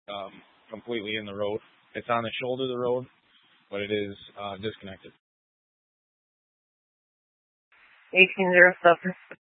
completely in the road. It's on the shoulder of the road, but it is disconnected. 1807.